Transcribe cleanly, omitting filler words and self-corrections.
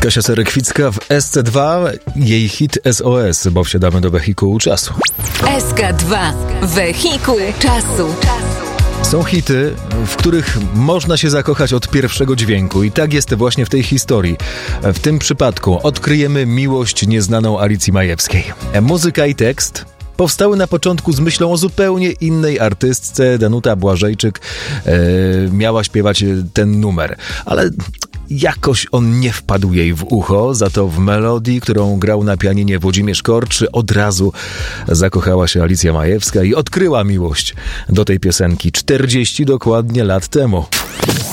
Kasia Serekwicka w SC2, jej hit SOS, bo wsiadamy do wehikułu czasu. SK2, wehikuł czasu. Są hity, w których można się zakochać od pierwszego dźwięku i tak jest właśnie w tej historii. W tym przypadku odkryjemy miłość nieznaną Alicji Majewskiej. Muzyka i tekst powstały na początku z myślą o zupełnie innej artystce. Danuta Błażejczyk miała śpiewać ten numer, ale jakoś on nie wpadł jej w ucho, za to w melodii, którą grał na pianinie Włodzimierz Korczy, od razu zakochała się Alicja Majewska i odkryła miłość do tej piosenki 40 dokładnie lat temu.